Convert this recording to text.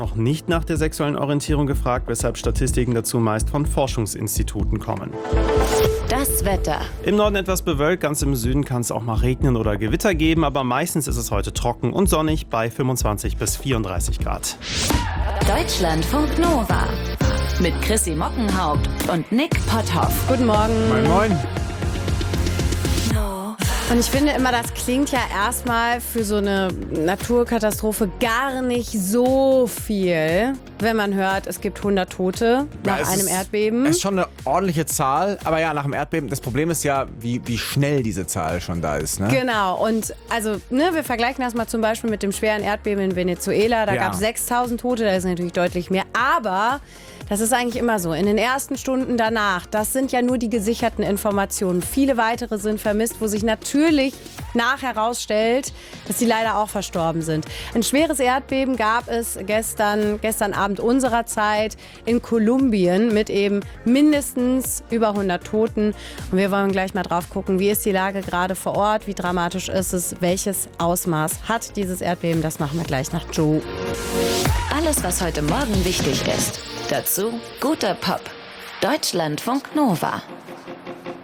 Noch nicht nach der sexuellen Orientierung gefragt, weshalb Statistiken dazu meist von Forschungsinstituten kommen. Das Wetter. Im Norden etwas bewölkt, ganz im Süden kann es auch mal regnen oder Gewitter geben, aber meistens ist es heute trocken und sonnig bei 25 bis 34 Grad. Deutschlandfunk Nova. Mit Chrissy Mockenhaupt und Nick Potthoff. Guten Morgen. Moin, moin. Und ich finde immer, das klingt ja erstmal für so eine Naturkatastrophe gar nicht so viel, wenn man hört, es gibt 100 Tote nach einem Erdbeben. Es ist schon eine ordentliche Zahl, aber ja, nach dem Erdbeben, das Problem ist ja, wie schnell diese Zahl schon da ist. Ne? Genau, und also wir vergleichen das mal zum Beispiel mit dem schweren Erdbeben in Venezuela. Da gab es 6.000 Tote, da ist natürlich deutlich mehr. Aber das ist eigentlich immer so. In den ersten Stunden danach, das sind ja nur die gesicherten Informationen. Viele weitere sind vermisst, wo sich natürlich nachher herausstellt, dass sie leider auch verstorben sind. Ein schweres Erdbeben gab es gestern Abend unserer Zeit in Kolumbien mit eben mindestens über 100 Toten. Und wir wollen gleich mal drauf gucken, wie ist die Lage gerade vor Ort, wie dramatisch ist es, welches Ausmaß hat dieses Erdbeben. Das machen wir gleich nach Joe. Alles, was heute Morgen wichtig ist. Dazu guter Pop. Deutschlandfunk Nova.